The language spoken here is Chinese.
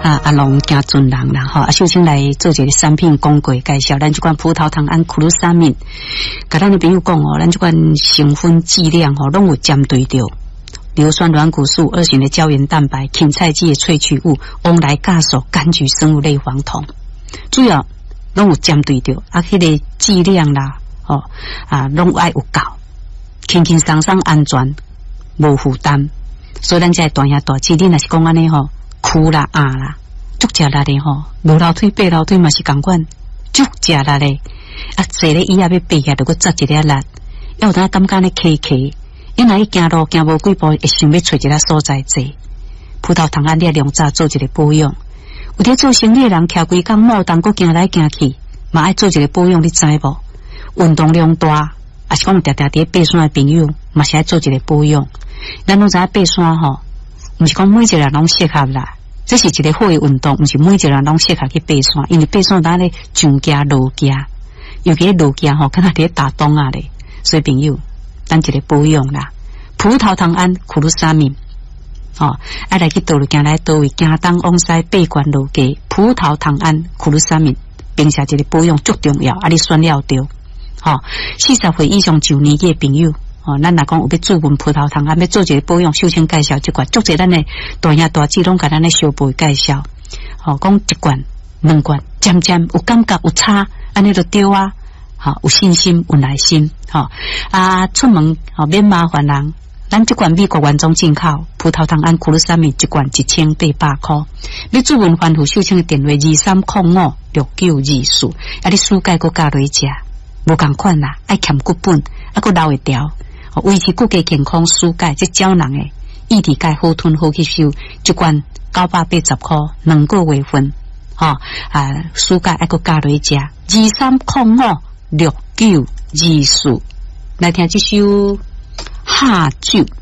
阿龙加尊人啦吼，秀清来做一个产品广告介绍，咱这款葡萄糖胺库鲁沙敏，甲咱的朋友讲哦，咱这款成分剂量吼，拢有针对着硫酸软骨素、2型的胶原蛋白、芹菜基的萃取物、翁来酵素、柑橘生物类黄酮，主要拢有针对着迄个剂量啦，拢爱有够，轻轻松松安全，无负担。所以咱才大兄大姊，你若是讲安尼吼，苦啦啦，足食力的吼，无楼梯爬楼梯嘛是共款，足食力的。坐咧椅仔要爬起来，就搁扎一粒力，要有当感觉咧卡卡。因若伊行路行无几步，会想要找一个所在坐。葡萄糖胺你量早做一个保养。有伫做生意的人，徛规工毛当搁行来行去，嘛爱做一个保养，你知无？运动量大，也是讲常常伫爬山的朋友，嘛是爱做一个保养。咱拢知影爬山吼，毋是讲每一个人拢适合啦，这是一个好的运动，毋是每一个人拢适合去爬山，因为爬山当咧上行落行，尤其落行吼，敢若伫打洞啊咧，所以朋友，咱一个保养啦，葡萄糖胺库鲁沙敏，爱来去倒路行来倒位，行东往西爬悬落低，葡萄糖胺库鲁沙敏，并且一个保养足重要，你选了对，40岁以上就年纪的朋友。咱若讲有要注文葡萄糖胺，要做一个保养，首先介绍这款，足侪咱的大兄大姊拢甲咱的小辈介绍。讲一罐、2罐，渐渐有感觉有差，安尼就对啊。有信心，有耐心。出门免麻烦人。咱这罐美国原装进口葡萄糖胺库鲁沙敏一罐1800块。要注文欢富秀清的电话23056924，你暑假搁加落食，无共款啦，爱欠骨本，搁留会调。维持骨骼健康，舒钙即胶囊诶，液体钙好吞好吸收，一罐980块，2个月份，舒钙还佫加落食，23056924，来听这首下酒。